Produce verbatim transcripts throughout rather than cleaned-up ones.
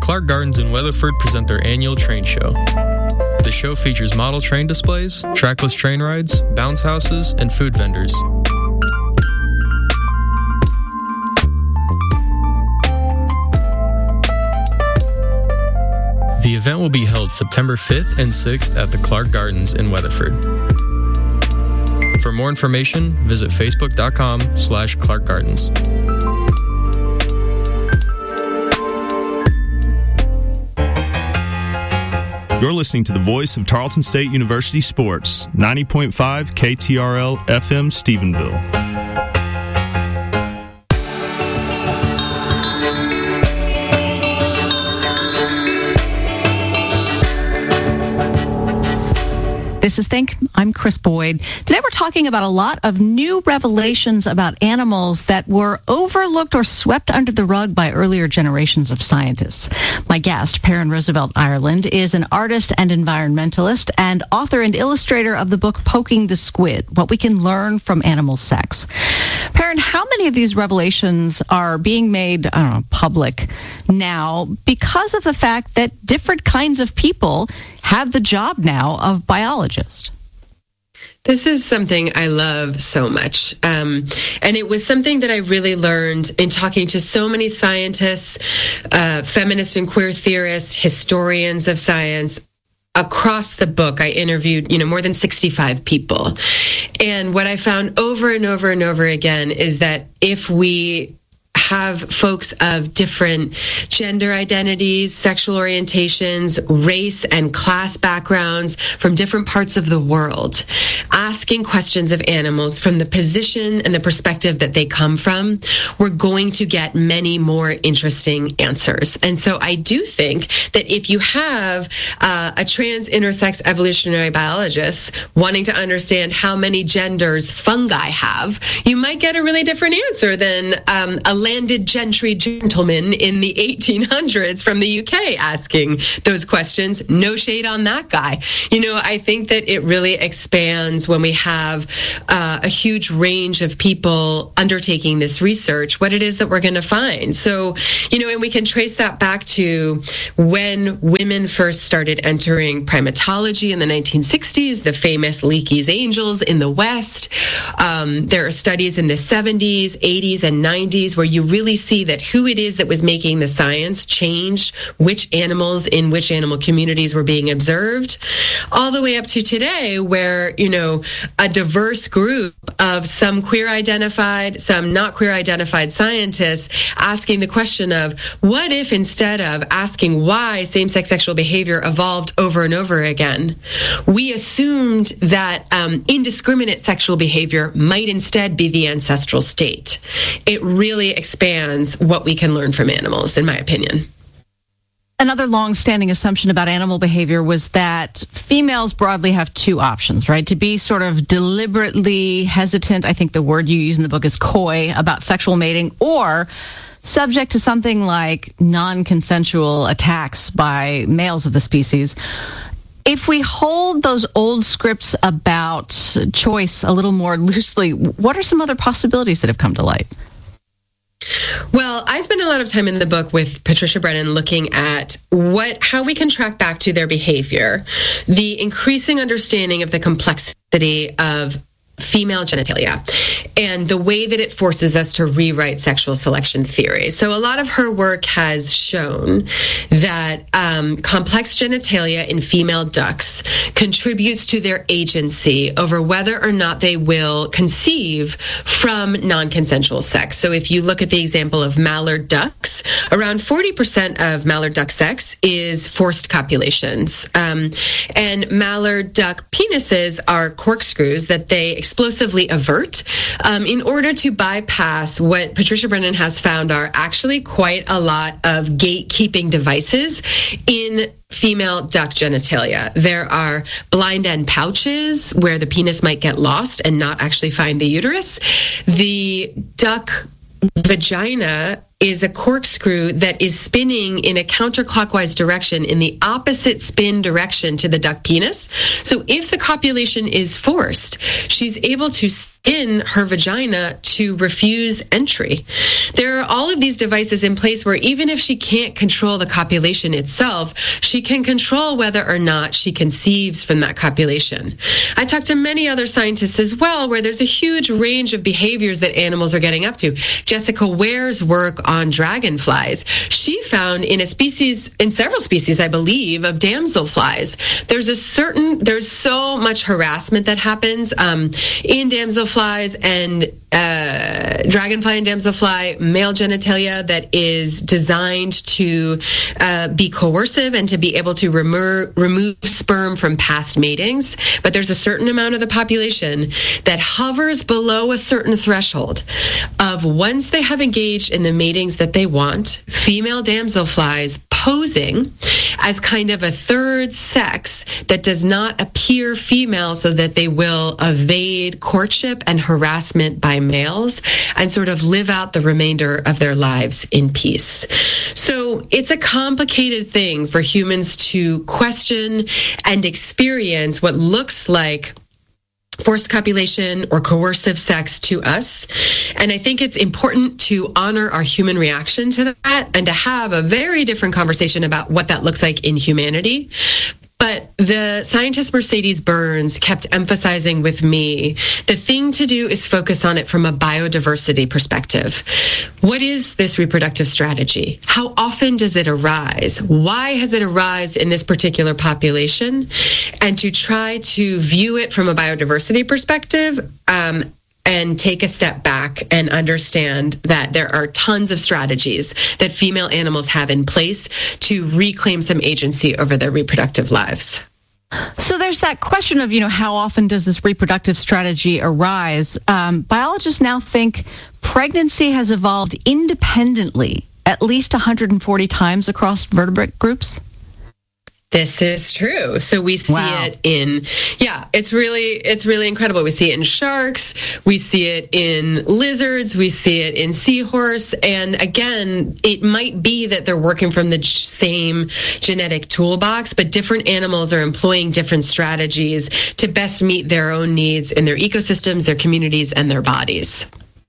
Clark Gardens in Weatherford present their annual train show. The show features model train displays, trackless train rides, bounce houses, and food vendors. The event will be held September fifth and sixth at the Clark Gardens in Weatherford. For more information, visit facebook.com slash Clark Gardens. You're listening to the voice of Tarleton State University Sports, ninety point five K T R L F M Stephenville. This is Think. I'm Chris Boyd. Today we're talking about a lot of new revelations about animals that were overlooked or swept under the rug by earlier generations of scientists. My guest, Perrin Roosevelt Ireland, is an artist and environmentalist and author and illustrator of the book Poking the Squid, What We Can Learn from Animal Sex. Perrin, how many of these revelations are being made, I don't know, public now because of the fact that different kinds of people have the job now of biologist? This is something I love so much. Um, and it was something that I really learned in talking to so many scientists, uh, feminist and queer theorists, historians of science. Across the book, I interviewed, you know, more than sixty-five people. And what I found over and over and over again is that if we have folks of different gender identities, sexual orientations, race and class backgrounds from different parts of the world, asking questions of animals from the position and the perspective that they come from, we're going to get many more interesting answers. And so I do think that if you have uh, a trans intersex evolutionary biologist wanting to understand how many genders fungi have, you might get a really different answer than um, a landed gentry gentleman in the eighteen hundreds from the U K asking those questions. No shade on that guy. You know, I think that it really expands when we have uh, a huge range of people undertaking this research, what it is that we're going to find. So, you know, and we can trace that back to when women first started entering primatology in the nineteen sixties, the famous Leakey's angels in the West. Um, there are studies in the seventies, eighties, and nineties where you really see that who it is that was making the science change which animals in which animal communities were being observed, all the way up to today where, you know, a diverse group of some queer identified, some not queer identified scientists asking the question of what if instead of asking why same-sex sexual behavior evolved over and over again, we assumed that um, indiscriminate sexual behavior might instead be the ancestral state. It really expands what we can learn from animals, in my opinion. Another long-standing assumption about animal behavior was that females broadly have two options, right? To be sort of deliberately hesitant, I think the word you use in the book is coy, about sexual mating, or subject to something like non-consensual attacks by males of the species. If we hold those old scripts about choice a little more loosely, what are some other possibilities that have come to light? Well, I spend a lot of time in the book with Patricia Brennan looking at what, how we can track back to their behavior, the increasing understanding of the complexity of female genitalia and the way that it forces us to rewrite sexual selection theory. So a lot of her work has shown that um, complex genitalia in female ducks contributes to their agency over whether or not they will conceive from non-consensual sex. So if you look at the example of mallard ducks, around forty percent of mallard duck sex is forced copulations. Um, and mallard duck penises are corkscrews that they explosively avert um, in order to bypass what Patricia Brennan has found are actually quite a lot of gatekeeping devices in female duck genitalia. There are blind end pouches where the penis might get lost and not actually find the uterus. The duck vagina is a corkscrew that is spinning in a counterclockwise direction in the opposite spin direction to the duct penis. So if the copulation is forced, she's able to spin her vagina to refuse entry. There are all of these devices in place where even if she can't control the copulation itself, she can control whether or not she conceives from that copulation. I talked to many other scientists as well where there's a huge range of behaviors that animals are getting up to. Jessica Ware's work on dragonflies, she found in a species, in several species, I believe, of damselflies, there's a certain, there's so much harassment that happens um, in damselflies and uh, dragonfly and damselfly male genitalia that is designed to uh, be coercive and to be able to remove, remove sperm from past matings. But there's a certain amount of the population that hovers below a certain threshold of once they have engaged in the matings that they want, female damselflies posing as kind of a third sex that does not appear female so that they will evade courtship and harassment by males and sort of live out the remainder of their lives in peace. So it's a complicated thing for humans to question and experience what looks like forced copulation or coercive sex to us. And I think it's important to honor our human reaction to that and to have a very different conversation about what that looks like in humanity. But the scientist Mercedes Burns kept emphasizing with me, the thing to do is focus on it from a biodiversity perspective. What is this reproductive strategy? How often does it arise? Why has it arisen in this particular population? And to try to view it from a biodiversity perspective, um, and take a step back and understand that there are tons of strategies that female animals have in place to reclaim some agency over their reproductive lives. So there's that question of, you know, how often does this reproductive strategy arise? Um, biologists now think pregnancy has evolved independently at least one hundred forty times across vertebrate groups. This is true. So we see Wow. it in, yeah, it's really, it's really incredible. We see it in sharks. We see it in lizards. We see it in seahorse. And again, it might be that they're working from the same genetic toolbox, but different animals are employing different strategies to best meet their own needs in their ecosystems, their communities, and their bodies.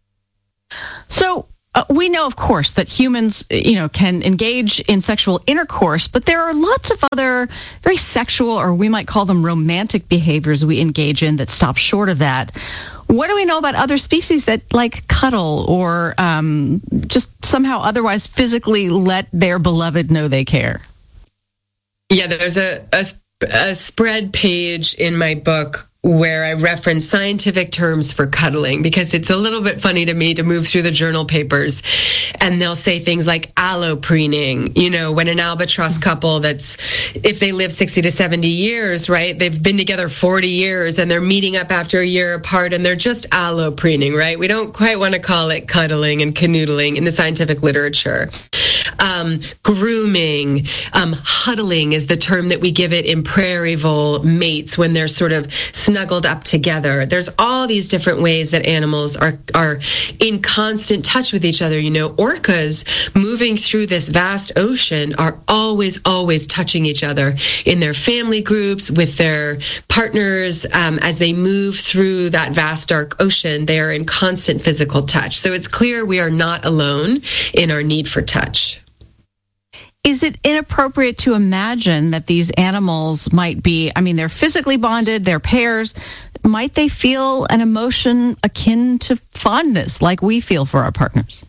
So Uh, we know, of course, that humans, you know, can engage in sexual intercourse, but there are lots of other very sexual, or we might call them romantic behaviors we engage in that stop short of that. What do we know about other species that like cuddle or um, just somehow otherwise physically let their beloved know they care? Yeah, there's a, a, a spread page in my book where I reference scientific terms for cuddling, because it's a little bit funny to me to move through the journal papers and they'll say things like allopreening, you know, when an albatross couple that's, if they live sixty to seventy years, right, they've been together forty years and they're meeting up after a year apart and they're just allopreening, right? We don't quite want to call it cuddling and canoodling in the scientific literature. Um, grooming, um, huddling is the term that we give it in prairie vole mates when they're sort of snuggled up together. There's all these different ways that animals are are in constant touch with each other. You know, orcas moving through this vast ocean are always, always touching each other in their family groups, with their partners. Um, as they move through that vast, dark ocean, they are in constant physical touch. So it's clear we are not alone in our need for touch. Is it inappropriate to imagine that these animals might be, I mean, they're physically bonded, they're pairs. Might they feel an emotion akin to fondness like we feel for our partners?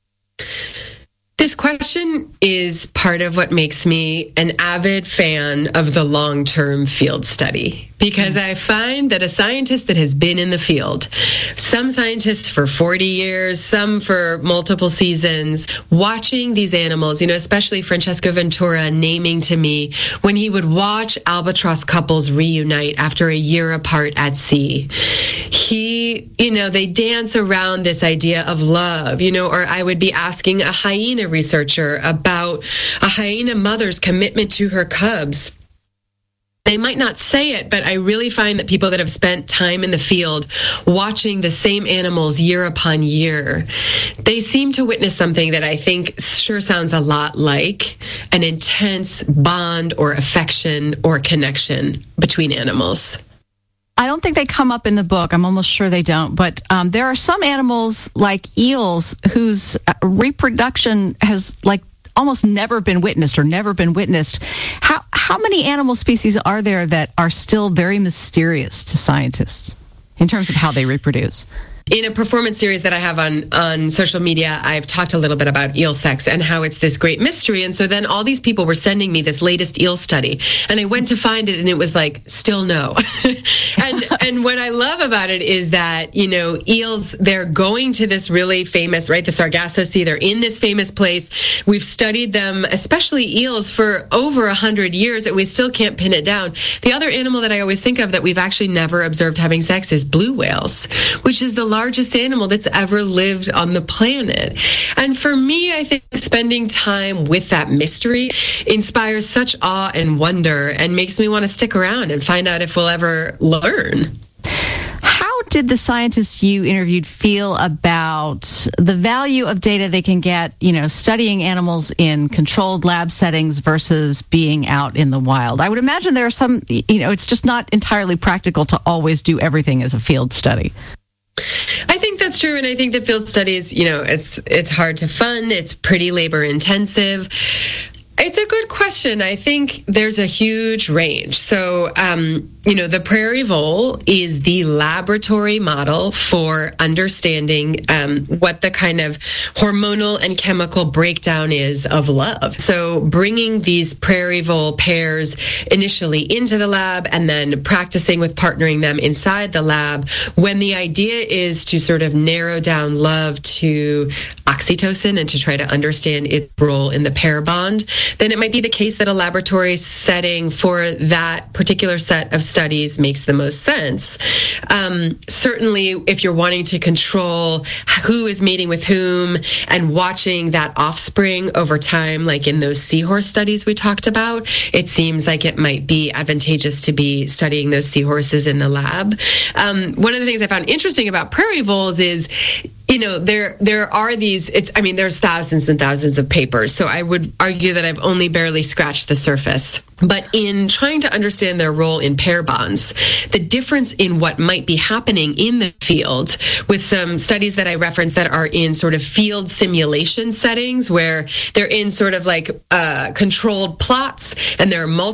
This question is part of what makes me an avid fan of the long-term field study, because I find that a scientist that has been in the field, some scientists for forty years, some for multiple seasons, watching these animals, you know, especially Francesco Ventura naming to me when he would watch albatross couples reunite after a year apart at sea. He, you know, they dance around this idea of love, you know, or I would be asking a hyena researcher about a hyena mother's commitment to her cubs. They might not say it, but I really find that people that have spent time in the field watching the same animals year upon year, they seem to witness something that I think sure sounds a lot like an intense bond or affection or connection between animals. I don't think they come up in the book. I'm almost sure they don't. But um, there are some animals like eels whose reproduction has like almost never been witnessed or never been witnessed. How how many animal species are there that are still very mysterious to scientists in terms of how they reproduce? In a performance series that I have on, on social media, I've talked a little bit about eel sex and how it's this great mystery. And so then all these people were sending me this latest eel study. And I went to find it and it was like, still no. and and what I love about it is that, you know, eels, they're going to this really famous, right, the Sargasso Sea. They're in this famous place. We've studied them, especially eels, for over a hundred years and we still can't pin it down. The other animal that I always think of that we've actually never observed having sex is blue whales, which is the largest animal that's ever lived on the planet. And for me, I think spending time with that mystery inspires such awe and wonder and makes me want to stick around and find out if we'll ever learn. How did the scientists you interviewed feel about the value of data they can get, you know, studying animals in controlled lab settings versus being out in the wild? I would imagine there are some, you know, it's just not entirely practical to always do everything as a field study. I think that's true, and I think the field studies, you know, it's it's hard to fund, it's pretty labor intensive. It's a good question. I think there's a huge range. So, um, you know, the prairie vole is the laboratory model for understanding um, what the kind of hormonal and chemical breakdown is of love. So bringing these prairie vole pairs initially into the lab and then practicing with partnering them inside the lab, when the idea is to sort of narrow down love to oxytocin and to try to understand its role in the pair bond, then it might be the case that a laboratory setting for that particular set of studies makes the most sense. Um, certainly, if you're wanting to control who is mating with whom and watching that offspring over time, like in those seahorse studies we talked about, it seems like it might be advantageous to be studying those seahorses in the lab. Um, one of the things I found interesting about prairie voles is, you know, there there are these, it's, I mean, there's thousands and thousands of papers, so I would argue that I've only barely scratched the surface. But in trying to understand their role in pair bonds, the difference in what might be happening in the field with some studies that I referenced that are in sort of field simulation settings where they're in sort of like uh, controlled plots and there are multiple